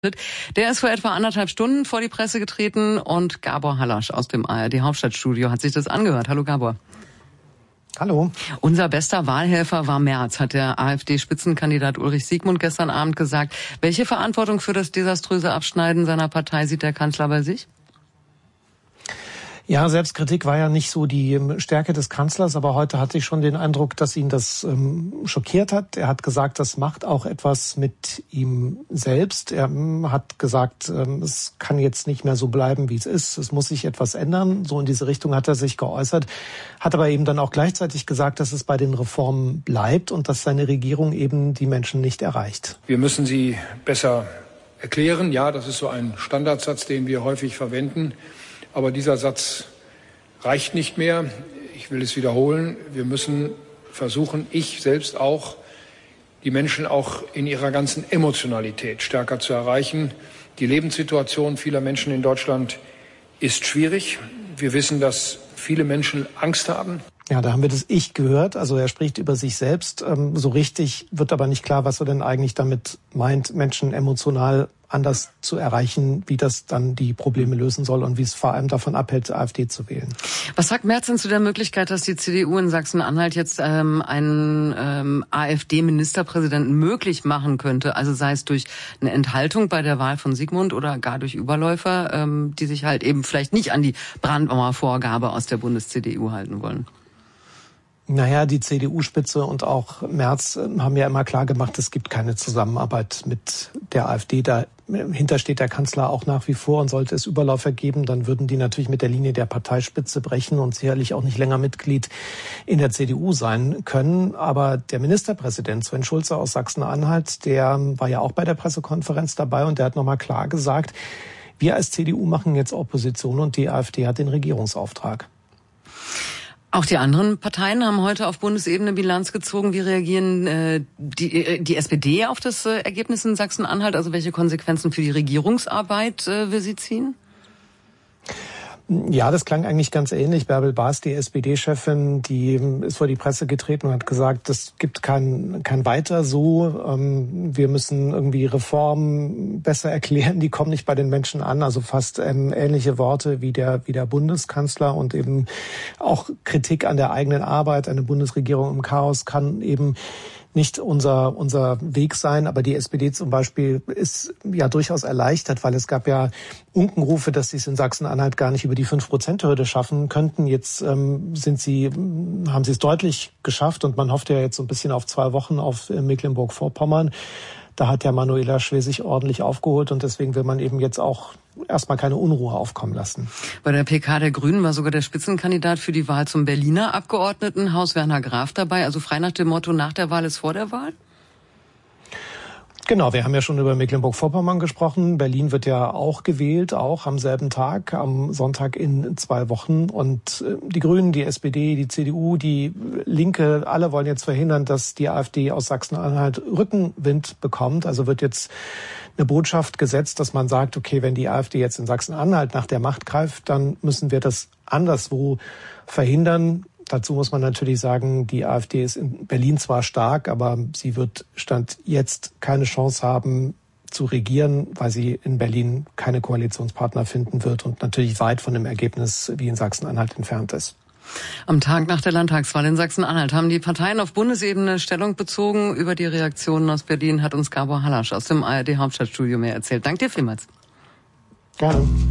Der ist vor etwa 1,5 Stunden vor die Presse getreten und Gabor Hallasch aus dem ARD-Hauptstadtstudio hat sich das angehört. Hallo Gabor. Hallo. Unser bester Wahlhelfer war Merz, hat der AfD-Spitzenkandidat Ulrich Siegmund gestern Abend gesagt. Welche Verantwortung für das desaströse Abschneiden seiner Partei sieht der Kanzler bei sich? Ja, Selbstkritik war ja nicht so die Stärke des Kanzlers, aber heute hatte ich schon den Eindruck, dass ihn das schockiert hat. Er hat gesagt, das macht auch etwas mit ihm selbst. Er hat gesagt, es kann jetzt nicht mehr so bleiben, wie es ist. Es muss sich etwas ändern. So in diese Richtung hat er sich geäußert, hat aber eben dann auch gleichzeitig gesagt, dass es bei den Reformen bleibt und dass seine Regierung eben die Menschen nicht erreicht. Wir müssen sie besser erklären. Ja, das ist so ein Standardsatz, den wir häufig verwenden. Aber dieser Satz reicht nicht mehr. Ich will es wiederholen. Wir müssen versuchen, ich selbst auch, die Menschen auch in ihrer ganzen Emotionalität stärker zu erreichen. Die Lebenssituation vieler Menschen in Deutschland ist schwierig. Wir wissen, dass viele Menschen Angst haben. Ja, da haben wir das Ich gehört. Also er spricht über sich selbst. So richtig wird aber nicht klar, was er denn eigentlich damit meint, Menschen emotional anders zu erreichen, wie das dann die Probleme lösen soll und wie es vor allem davon abhält, AfD zu wählen. Was sagt Merz denn zu der Möglichkeit, dass die CDU in Sachsen-Anhalt jetzt einen AfD-Ministerpräsidenten möglich machen könnte? Also sei es durch eine Enthaltung bei der Wahl von Siegmund oder gar durch Überläufer, die sich halt eben vielleicht nicht an die Brandmauervorgabe aus der Bundes-CDU halten wollen? Naja, die CDU-Spitze und auch Merz haben ja immer klar gemacht, es gibt keine Zusammenarbeit mit der AfD. Dahinter steht der Kanzler auch nach wie vor und sollte es Überläufer geben, dann würden die natürlich mit der Linie der Parteispitze brechen und sicherlich auch nicht länger Mitglied in der CDU sein können. Aber der Ministerpräsident Sven Schulze aus Sachsen-Anhalt, der war ja auch bei der Pressekonferenz dabei und der hat nochmal klar gesagt, wir als CDU machen jetzt Opposition und die AfD hat den Regierungsauftrag. Auch die anderen Parteien haben heute auf Bundesebene Bilanz gezogen. Wie reagieren die SPD auf das Ergebnis in Sachsen-Anhalt? Also welche Konsequenzen für die Regierungsarbeit will sie ziehen? Ja, das klang eigentlich ganz ähnlich. Bärbel Baas, die SPD-Chefin, die ist vor die Presse getreten und hat gesagt, es gibt kein Weiter so. Wir müssen irgendwie Reformen besser erklären, die kommen nicht bei den Menschen an. Also fast ähnliche Worte wie der Bundeskanzler und eben auch Kritik an der eigenen Arbeit. Eine Bundesregierung im Chaos kann eben nicht unser Weg sein, aber die SPD zum Beispiel ist ja durchaus erleichtert, weil es gab ja Unkenrufe, dass sie es in Sachsen-Anhalt gar nicht über die 5%-Hürde schaffen könnten. Jetzt haben sie es deutlich geschafft und man hofft ja jetzt so ein bisschen auf 2 Wochen auf Mecklenburg-Vorpommern. Da hat ja Manuela Schwesig ordentlich aufgeholt und deswegen will man eben jetzt auch erstmal keine Unruhe aufkommen lassen. Bei der PK der Grünen war sogar der Spitzenkandidat für die Wahl zum Berliner Abgeordnetenhaus Werner Graf dabei. Also frei nach dem Motto, nach der Wahl ist vor der Wahl? Genau, wir haben ja schon über Mecklenburg-Vorpommern gesprochen. Berlin wird ja auch gewählt, auch am selben Tag, am Sonntag in 2 Wochen. Und die Grünen, die SPD, die CDU, die Linke, alle wollen jetzt verhindern, dass die AfD aus Sachsen-Anhalt Rückenwind bekommt. Also wird jetzt eine Botschaft gesetzt, dass man sagt, okay, wenn die AfD jetzt in Sachsen-Anhalt nach der Macht greift, dann müssen wir das anderswo verhindern. Dazu muss man natürlich sagen, die AfD ist in Berlin zwar stark, aber sie wird Stand jetzt keine Chance haben zu regieren, weil sie in Berlin keine Koalitionspartner finden wird und natürlich weit von dem Ergebnis wie in Sachsen-Anhalt entfernt ist. Am Tag nach der Landtagswahl in Sachsen-Anhalt haben die Parteien auf Bundesebene Stellung bezogen. Über die Reaktionen aus Berlin hat uns Gabor Hallasch aus dem ARD-Hauptstadtstudio mehr erzählt. Danke dir vielmals. Gerne.